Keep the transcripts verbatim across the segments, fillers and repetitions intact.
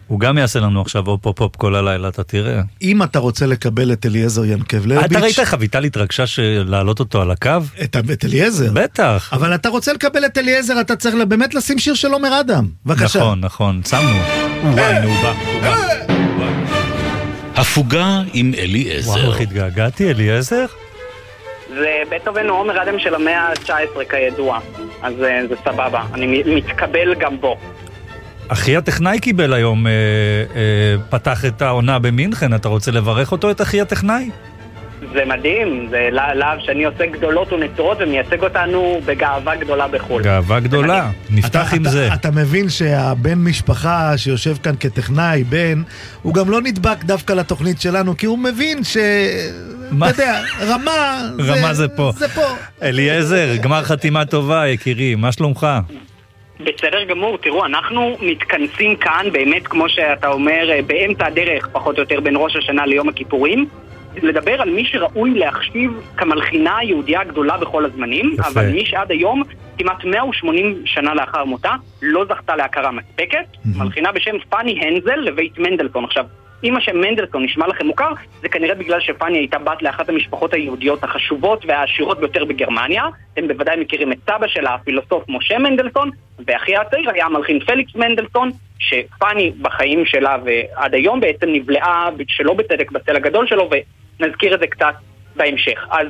הוא גם יעשה לנו עכשיו או פופ-פופ כל הלילה, אתה תראה. אם אתה רוצה לקבל את אליעזר ינקבלביץ'... אתה ראית איך אביטל התרגשה להעלות אותו על הקו? את, את אליעזר? בטח. אבל אתה רוצה לקבל את אליעזר, אתה צריך באמת לשים שיר של עומר אדם. בבקשה. נכון, נכון, שמנו. וואי, נו, בא, בא. הפוגה עם אליעזר. וואו, איך התגעגעתי, אליעזר? זה בטהובן הוא עומר אדם של המאה ה-תשע עשרה כידוע, אז זה סבבה, אני מתקבל גם בו. אחי הטכנאי קיבל היום, אה, אה, פתח את העונה במינכן, אתה רוצה לברך אותו את אחי הטכנאי? זה מדהים, זה להב שאני עושה גדולות ונצורות ומייצג אותנו בגאווה גדולה בחול. גאווה גדולה, נפתח אתה, עם אתה, זה. אתה מבין שהבן משפחה שיושב כאן כטכנאי, בן, הוא גם לא נדבק דווקא לתוכנית שלנו, כי הוא מבין ש... מה? אתה יודע, רמה, רמה זה, זה פה. זה פה. אליעזר, גמר חתימה טובה, יקירי, מה שלומך? בסדר גמור, תראו, אנחנו מתכנסים כאן, באמת כמו שאתה אומר, באמצע הדרך, פחות או יותר בין ראש השנה ליום הכיפורים, לדבר על מי שראוי להחשיב כמלחינה היהודיה הגדולה בכל הזמנים, יפה. אבל מי שעד היום, כמעט מאה ושמונים שנה לאחר מותה, לא זכתה להכרה מספקת, mm-hmm. מלחינה בשם פאני הנזל לבית מנדלסון. עכשיו, אם השם מנדלסון נשמע לכם מוכר, זה כנראה בגלל שפאני הייתה בת לאחת המשפחות היהודיות החשובות והעשירות ביותר בגרמניה. אתם בוודאי מכירים את סבא שלה, הפילוסוף משה מנדלסון, ואחי הצעיר היה המלחין פליקס מנדלסון, שפאני בחיים שלה ועד היום בעצם נבלעה שלא בצדק בצל הגדול שלו, ונזכיר את זה קצת בהמשך. אז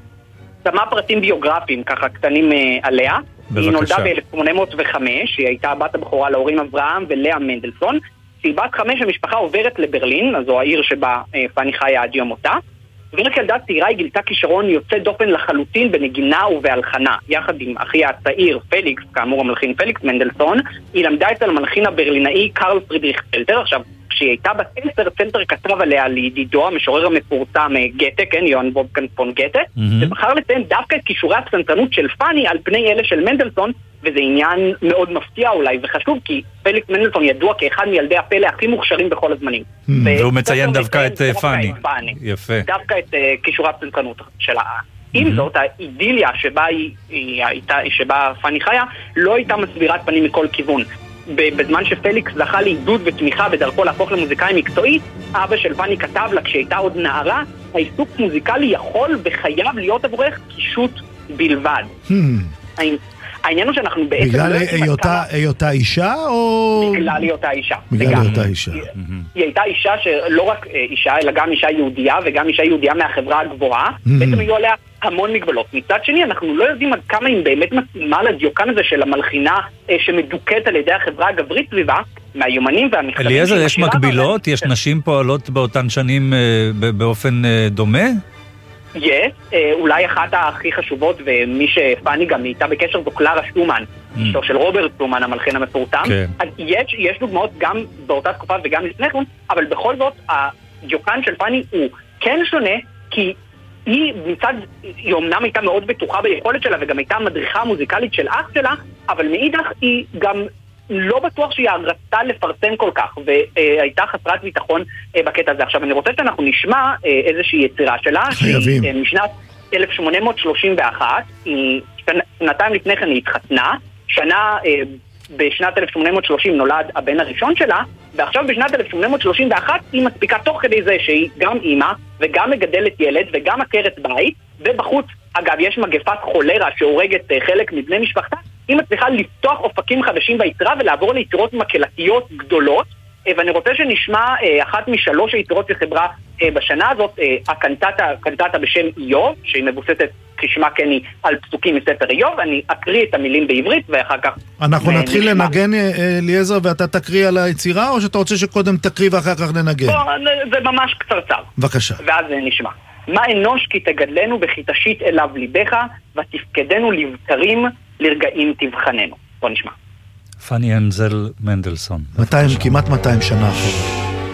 כמה פרטים ביוגרפיים ככה קטנים עליה. בבקשה. היא נולדה ב-אלף שמונה מאות וחמש, היא הייתה בת הבכורה להורים אברהם ולאה מנדלסון. שהיא בת חמש, המשפחה עוברת לברלין, זו העיר שבה פאני חיה עד יום מותה, ורק ילדה צעירה היא גילתה כישרון יוצא דופן לחלוטין בנגינה ובהלחנה. יחד עם אחיה הצעיר פליקס, כאמור המלחין פליקס מנדלסון, היא למדה אצל המלחין הברלינאי קרל פרידריך צלטר. עכשיו, כשהיא הייתה בת עשר, צלטר כתב עליה לידידו, המשורר המפורסם גתה, כן, יוהאן וולפגנג פון גתה, mm-hmm. ובחר לציין דווקא את כישורי הפסנתרנות של פאני על פני אלה של מנדלסון, וזה עניין מאוד מפתיע אולי וחשוב, כי פליקס מנדלסון ידוע כאחד מילדי הפלא הכי מוכשרים בכל הזמנים. והוא מציין דווקא את פאני. יפה. דווקא את כישורי הפסנתרנות שלה. עם זאת, האידיליה שבה פאני חיה לא הייתה מסבירת פנים מכל כיוון. בזמן שפליקס זכה לעידוד ותמיכה בדרכו להפוך למוזיקאי מקצועי, אבא של פאני כתב לה כשהייתה עוד נערה, העיסוק מוזיקלי יכול וחייב להיות עבורך קישוט בלבד. העניין הוא שאנחנו בעצם... בגלל היותה אישה או... בגלל היותה אישה. בגלל היותה אישה. היא הייתה אישה שלא רק אישה, אלא גם אישה יהודייה, וגם אישה יהודייה מהחברה הגבוהה. בעצם היו עליה המון מגבלות. מצד שני, אנחנו לא יודעים עד כמה היא באמת מתאימה לדיוקן הזה של המלחינה שמדוקת על ידי החברה הגברית סביבה, מהיומנים והמכתבים. אליעזר, יש מקבילות? יש נשים פועלות באותן שנים באופן דומה? יש, אולי אחת הכי חשובות, ומי שפאני גם הייתה בקשר זו קלרה שטומן, אשתו של רוברט שטומן, המלחין המפורסם. אז יש, יש דוגמאות גם באותה תקופה וגם לפני כן, אבל בכל זאת, הדיוקן של פאני הוא כן שונה, כי היא מצד, היא אומנם הייתה מאוד בטוחה ביכולת שלה, וגם הייתה מדריכה מוזיקלית של אח שלה, אבל מאידך היא גם לא בטוח שהיא רצתה לפרסם כל כך, והייתה חסרת ביטחון בקטע הזה. עכשיו, אני רוצה שאנחנו נשמע איזושהי יצירה שלה, שהיא משנת אלף שמונה מאות שלושים ואחת, שנתיים לפני כן היא התחתנה, שנה בשנת אלף שמונה מאות שלושים נולד הבן הראשון שלה, ועכשיו בשנת אלף שמונה מאות שלושים ואחת היא מספיקה תוך כדי זה שהיא גם אימא, וגם מגדלת ילד, וגם עקרת בית, ובחוץ, אגב, יש מגפת חולרה שהורגת חלק מבני משפחתה, היא מצליחה לפתוח אופקים חדשים ביצירה ולעבור ליצירות מקהלתיות גדולות, ואני רוצה שנשמע אחת משלוש היצירות שחברה בשנה הזאת, הקנטטה בשם איוב, שהיא מבוססת כשמה כן היא על פסוקים מספר איוב. אני אקריא את המילים בעברית ואחר כך אנחנו נתחיל לנגן, אליעזר, ואתה תקריא על היצירה, או שאתה רוצה שקודם תקריא ואחר כך ננגן? זה ממש קצרצר. בבקשה. ואז נשמע. מה אנוש כי תגדלנו וכי תשית אליו ליבך ותפקדנו לבקרים לרגעים תבחננו. בוא נשמע. פאני הנזל מנדלסון. כמעט מאתיים שנה אחורה.